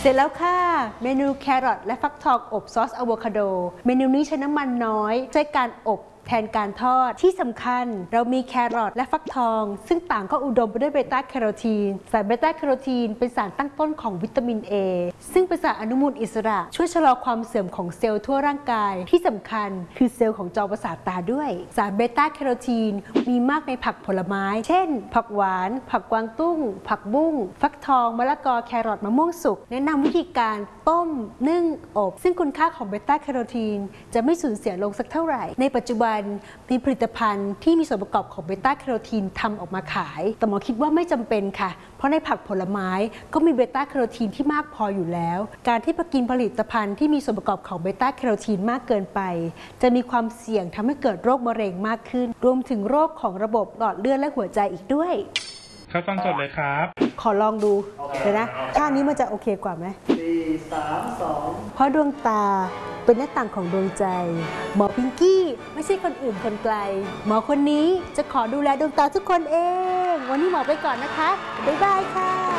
ร็จแล้วค่ะเมนูแครอทและฟักทองอบซอสอะโวคาโดเมนูนี้ใช้น้ำมันน้อยใช้การอบแทนการทอดที่สำคัญเรามีแครอทและฟักทองซึ่งต่างก็อุดมไปด้วยเบต้าแคโรทีนสารเบต้าแคโรทีนเป็นสารตั้งต้นของวิตามิน A ซึ่งเป็นสารอนุมูลอิสระช่วยชะลอความเสื่อมของเซลล์ทั่วร่างกายที่สำคัญคือเซลล์ของจอประสาทตาด้วยสารเบต้าแคโรทีนมีมากในผักผลไม้เช่นผักหวานผักกวางตุ้งผักบุ้งฟักทองมะละกอแครอทมะม่วงสุกแนะนำวิธีการต้มนึ่งอบซึ่งคุณค่าของเบต้าแคโรทีนจะไม่สูญเสียลงสักเท่าไหร่ในปัจจุบันมีผลิตภัณฑ์ที่มีส่วนประกอบของเบต้าแคโรทีนทำออกมาขายแต่หมอคิดว่าไม่จำเป็นค่ะเพราะในผักผลไม้ก็มีเบต้าแคโรทีนที่มากพออยู่แล้วการที่กินผลิตภัณฑ์ที่มีส่วนประกอบของเบต้าแคโรทีนมากเกินไปจะมีความเสี่ยงทำให้เกิดโรคมะเร็งมากขึ้นรวมถึงโรคของระบบหลอดเลือดและหัวใจอีกด้วยข้าวต้มสดเลยครับขอลองดูเดี๋ยวนะท่านี้มันจะโอเคกว่าไหม 4 3 2 เพราะดวงตาเป็นหน้าต่างของดวงใจหมอพิงกี้ไม่ใช่คนอื่นคนไกลหมอคนนี้จะขอดูแลดวงตาทุกคนเองวันนี้หมอไปก่อนนะคะบ๊ายบายค่ะ